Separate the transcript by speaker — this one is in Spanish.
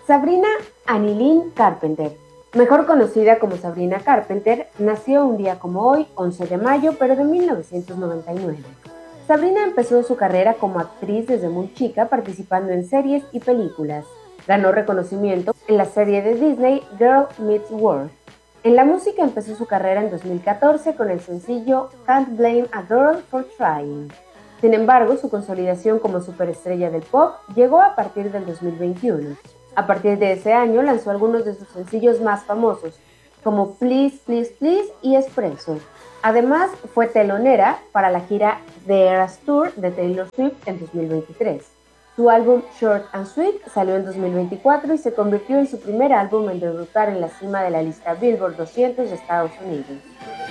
Speaker 1: Sabrina Anilyn Carpenter, mejor conocida como Sabrina Carpenter, nació un día como hoy, 11 de mayo, pero de 1999. Sabrina empezó su carrera como actriz desde muy chica, participando en series y películas. Ganó reconocimiento en la serie de Disney Girl Meets World. En la música empezó su carrera en 2014 con el sencillo Can't Blame a Girl for Trying. Sin embargo, su consolidación como superestrella del pop llegó a partir del 2021. A partir de ese año lanzó algunos de sus sencillos más famosos, como Please, Please, Please y Espresso. Además, fue telonera para la gira The Eras Tour de Taylor Swift en 2023. Su álbum Short and Sweet salió en 2024 y se convirtió en su primer álbum en debutar en la cima de la lista Billboard 200 de Estados Unidos.